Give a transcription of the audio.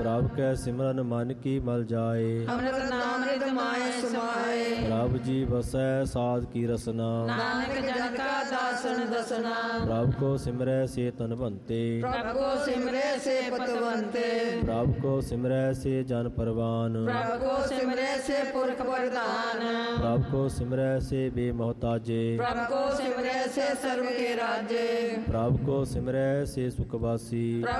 ਪ੍ਰਭ ਕੈ ਸਿਮਰਨ ਮਨ ਕੀ ਮਲ ਜਾਏ। ਅੰਮ੍ਰਿਤ ਨਾਮ ਰਿਦ ਮਾਏ ਸਮਾਏ। ਪ੍ਰਭ ਜੀ ਵਸੈ ਸਾਧ ਕੀ ਰਸਨਾ। ਨਾਨਕ ਜਨ ਕਾ ਦਾਸਨ ਦਸਨਾ। ਪ੍ਰਭ ਕੋ ਸਿਮਰੈ ਸੇ ਤਨਵੰਤੇ। ਪ੍ਰਭ ਕੋ ਸਿਮਰੇ ਸੇ ਪਤਵੰਤੇ। ਪ੍ਰਭ ਕੋ ਸਿਮਰੈ ਸੇ ਜਨ ਪਰਵਾਨ। ਪ੍ਰਭ ਕੋ ਸਿਮਰੇ ਸੇ ਪੁਰਖ ਪ੍ਰਧਾਨ। ਪ੍ਰਭ ਕੋ ਸਿਮਰੈ ਸੇ ਬੇਮੋਹਤਾਜੇ। ਪ੍ਰਭ ਕੋ ਸਿਮਰੇ ਸੇ ਸਰਬ ਕੇ ਰਾਜੇ। ਪ੍ਰਭ ਕੋ ਸਿਮਰੈ ਸੇ ਸੁਖ ਵਾਸੀ।